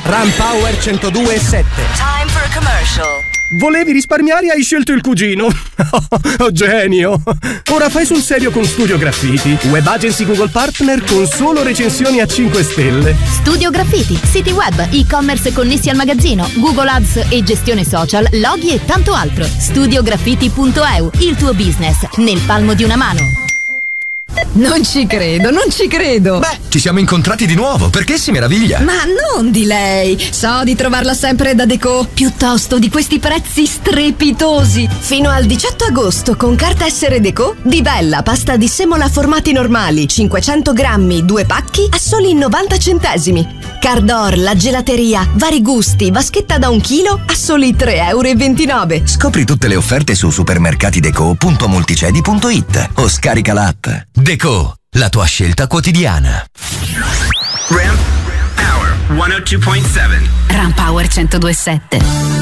Rampower 102.7. Time for a commercial. Volevi risparmiare e hai scelto il cugino. Oh, genio. Ora fai sul serio con Studio Graffiti, web agency Google Partner con solo recensioni a 5 stelle. Studio Graffiti, siti web, e-commerce connessi al magazzino, Google Ads e gestione social, loghi e tanto altro. Studiograffiti.eu, il tuo business nel palmo di una mano. Non ci credo. Beh, ci siamo incontrati di nuovo, perché si meraviglia? Ma non di lei. So di trovarla sempre da Deco, piuttosto di questi prezzi strepitosi. Fino al 18 agosto con carta essere Deco, Di Bella pasta di semola formati normali, 500 grammi, 2 pacchi a soli 90 centesimi. Cardor, la gelateria, vari gusti, vaschetta da 1 chilo a soli 3,29 €. Scopri tutte le offerte su supermercatideco.multicedi.it o scarica l'app. Deco, la tua scelta quotidiana. Ramp Power 102.7. Rampower 102.7.